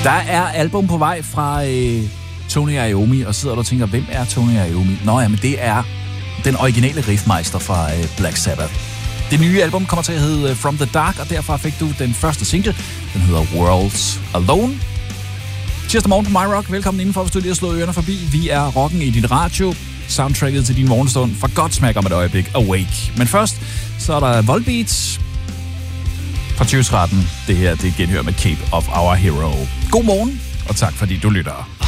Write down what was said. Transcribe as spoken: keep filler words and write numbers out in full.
Der er album på vej fra øh, Tony Iommi, og sidder du og tænker, hvem er Tony Iommi? Nå ja, men det er den originale riffmeister fra øh, Black Sabbath. Det nye album kommer til at hedde From the Dark, og derfor fik du den første single. Den hedder Worlds Alone. Tirsdag morgen på MyRock. Velkommen indenfor, hvis du lige har slået ørerne forbi. Vi er rocken i din radio. Soundtracket til din morgenstund for godt smag om et øjeblik. Awake. Men først, så er der Volbeat fra tyve tretten. Det her, det er genhør med Cape of Our Hero. God morgen, og tak fordi du lytter.